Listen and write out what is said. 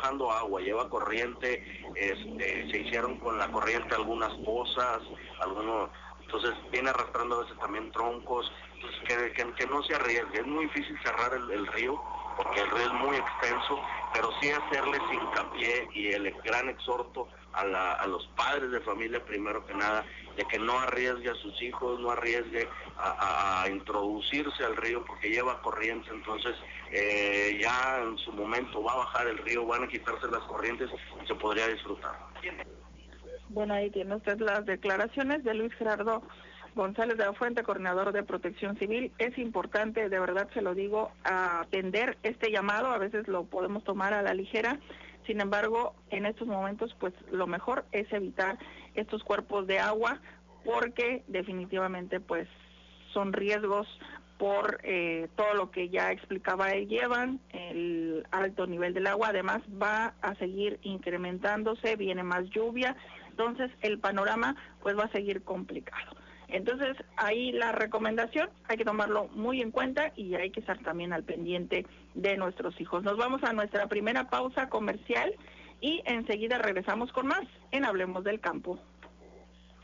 bajando agua, lleva corriente, se hicieron con la corriente algunas pozas, entonces viene arrastrando a veces también troncos, entonces que no se arriesgue. Es muy difícil cerrar el río, porque el río es muy extenso, pero sí hacerles hincapié y el gran exhorto a los padres de familia, primero que nada, de que no arriesgue a sus hijos, no arriesgue a introducirse al río, porque lleva corriente. Entonces ya en su momento va a bajar el río, van a quitarse las corrientes y se podría disfrutar. Bueno, ahí tiene usted las declaraciones de Luis Gerardo González de la Fuente, coordinador de Protección Civil. Es importante, de verdad se lo digo, atender este llamado. A veces lo podemos tomar a la ligera. Sin embargo, en estos momentos, pues lo mejor es evitar estos cuerpos de agua, porque definitivamente, pues, son riesgos por todo lo que ya explicaba él llevan, el alto nivel del agua. Además va a seguir incrementándose, viene más lluvia, entonces el panorama pues va a seguir complicado. Entonces ahí la recomendación, hay que tomarlo muy en cuenta y hay que estar también al pendiente de nuestros hijos. Nos vamos a nuestra primera pausa comercial y enseguida regresamos con más en Hablemos del Campo.